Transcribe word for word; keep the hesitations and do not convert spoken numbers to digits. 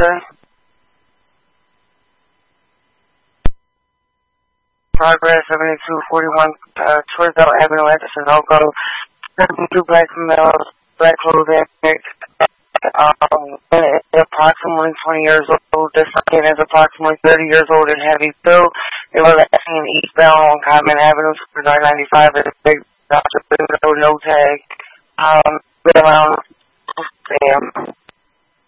sir. Progress, seventy-two forty-one, uh, Troyville Avenue, Anderson, Oco. Two black males, black clothing, um, approximately twenty years old. This man is approximately thirty years old and heavy built. They were seen eastbound on Common Avenue, nine ninety-five, at a big Doctor no tag. Um, been around, damn.